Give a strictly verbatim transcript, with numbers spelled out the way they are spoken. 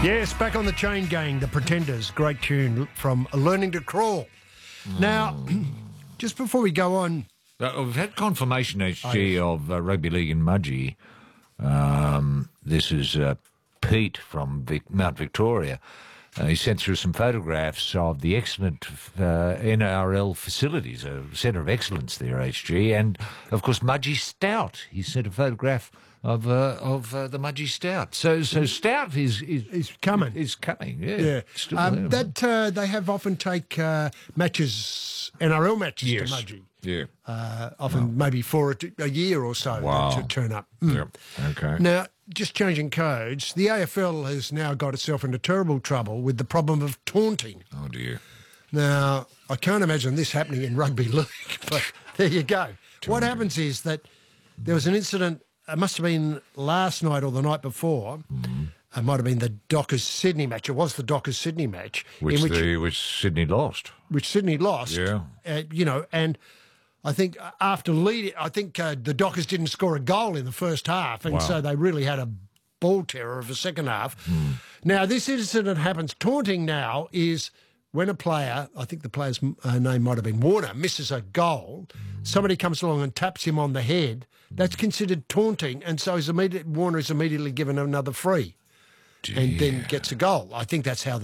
Yes, back on the Chain Gang, The Pretenders. Great tune from Learning to Crawl. Mm. Now, just before we go on... Uh, we've had confirmation, H G, oh, yes. of uh, Rugby League and Mudgee. Um, this is uh, Pete from Vic- Mount Victoria. Uh, he sent through some photographs of the excellent uh, N R L facilities, a centre of excellence there, H G, and, of course, Mudgee Stout. He sent a photograph of uh, of uh, the Mudgee Stout. So so Stout is... is, is coming. Is coming, yeah. yeah. Still Um, there. that uh, they have often take uh, matches, N R L matches yes. to Mudgee. Yeah. Uh, often wow. maybe for a, a year or so wow. to turn up. Mm. Yep. Okay. Now, just changing codes, the A F L has now got itself into terrible trouble with the problem of taunting. Oh, dear. Now, I can't imagine this happening in rugby league, but there you go. Taunting. What happens is that there was an incident, it must have been last night or the night before, mm-hmm. It might have been the Dockers-Sydney match. It was the Dockers-Sydney match. Which, in which, the, which Sydney lost. Which Sydney lost. Yeah. Uh, you know, and... I think after leading, I think uh, the Dockers didn't score a goal in the first half, and wow. so they really had a ball terror of a second half. Mm. Now, this incident happens. Taunting now is when a player, I think the player's uh, name might have been Warner, misses a goal, mm. somebody comes along and taps him on the head. That's considered taunting, and so he's immediate, Warner is immediately given another free. Dear. And then gets a goal. I think that's how